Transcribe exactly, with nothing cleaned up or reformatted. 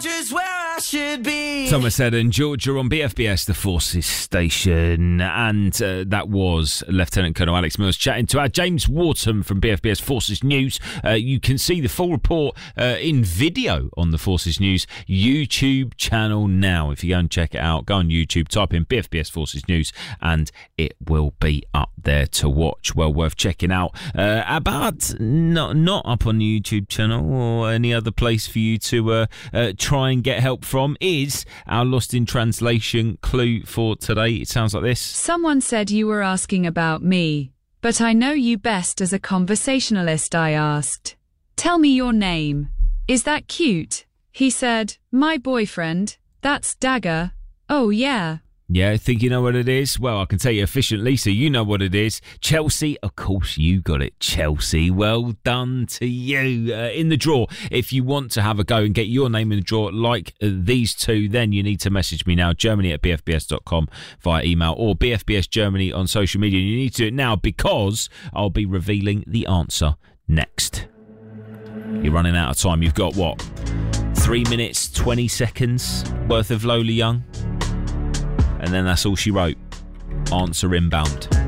Just where I should be. Thomas Ed and Georgia on B F B S, the Forces Station. And uh, that was Lieutenant Colonel Alex Mills chatting to our James Wharton from B F B S Forces News. Uh, you can see the full report uh, in video on the Forces News YouTube channel now. If you go and check it out, go on YouTube, type in B F B S Forces News, and it will be up there to watch. Well worth checking out. Uh, about not, not up on the YouTube channel or any other place for you to uh, uh, try and get help from is our Lost in Translation clue for today. It sounds like this. Someone said you were asking about me, but I know you best as a conversationalist, I asked. Tell me your name. Is that cute? He said, my boyfriend. That's Dagger. Oh, yeah. Yeah, think you know what it is? Well, I can tell you efficiently, so you know what it is. Chelsea, of course you got it, Chelsea. Well done to you. Uh, in the draw, if you want to have a go and get your name in the draw like uh, these two, then you need to message me now, germany at b f b s dot com via email or B F B S Germany on social media. You need to do it now because I'll be revealing the answer next. You're running out of time. You've got, what, three minutes, twenty seconds worth of Lola Young? And then that's all she wrote. Answer inbound.